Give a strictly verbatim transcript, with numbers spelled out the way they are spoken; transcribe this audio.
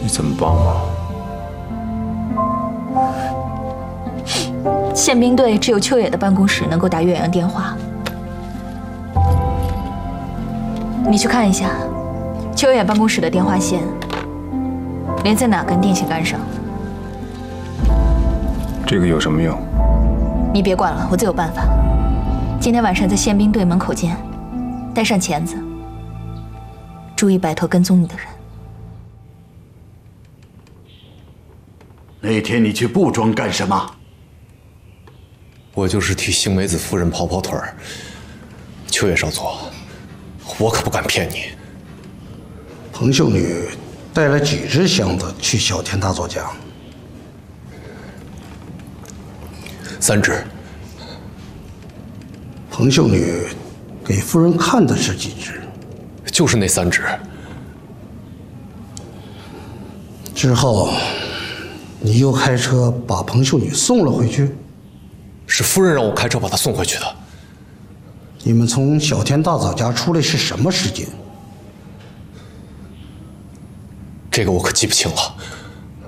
怎么帮我？ 宪兵队只有秋野的办公室能够打远洋电话，你去看一下秋野办公室的电话线连在哪根电线杆上。 这个有什么用？ 你别管了，我自有办法。今天晚上在宪兵队门口见，带上钳子，注意摆脱跟踪你的人。 那天你去布庄干什么？ 我就是替星梅子夫人跑跑腿儿。秋野少佐，我可不敢骗你。 彭秀女带了几只箱子去小田大佐家？ 三只。 彭秀女给夫人看的是几只？ 就是那三只。 之后，你又开车把彭秀女送了回去？ 是夫人让我开车把她送回去的。 你们从小田大佐家出来是什么时间？ 这个我可记不清了。